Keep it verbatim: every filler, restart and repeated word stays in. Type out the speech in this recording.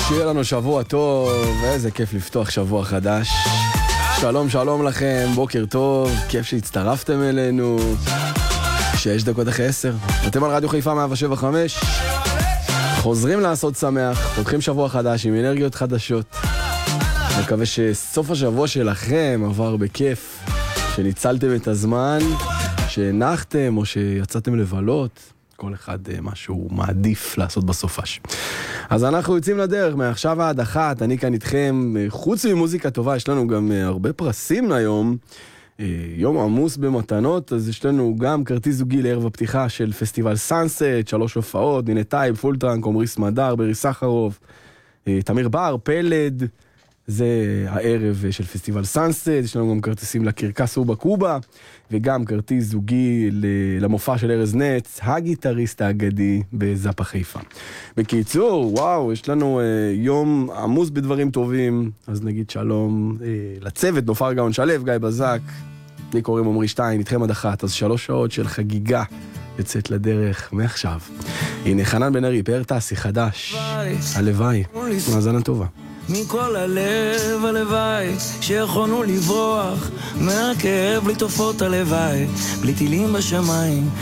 שיהיה לנו שבוע טוב, ואיזה כיף לפתוח שבוע חדש. שלום שלום לכם, בוקר טוב, כיף שהצטרפתם אלינו. שש דקות אחרי עשר, אתם על רדיו חיפה מאה שבע חמש. חוזרים לעשות שמח, פותחים שבוע חדש עם אנרגיות חדשות. מקווה שסוף השבוע שלכם עבר בכיף, שניצלתם את הזמן, שנחתם או שיצאתם לבלות. כל אחד משהו מעדיף לעשות בסופש. אז אנחנו יוצאים לדרך, מעכשיו עד אחת, אני כאן איתכם. חוץ ממוזיקה טובה, יש לנו גם הרבה פרסים היום. יום עמוס במתנות, אז יש לנו גם כרטיס זוגי לערב הפתיחה של פסטיבל סאנסט, שלוש הופעות, נינה טייב, פולטרנק, עומרי סמדר, ברי סחרוף, תמיר בר, פלד, זה הערב של פסטיבל סאנסט. יש לנו גם כרטיסים לקרקס ובקובה, וגם כרטיס זוגי למופע של ארז נץ, הגיטריסט האגדי בזאפה חיפה. בקיצור, וואו, יש לנו יום עמוס בדברים טובים, אז נגיד שלום לצוות, נופר גאון שלב, גיא בזק, לי קוראים עומרי שטיין, איתכם עד אחת, אז שלוש שעות של חגיגה יוצאת לדרך מעכשיו. הנה חנן בן ארי, פאר טסי חדש, הלוואי, מאזנה טובה. מכל הלב הלוואי שיכולנו לברוח מהכאב בלי תופעות הלוואי, בלי טילים בשמיים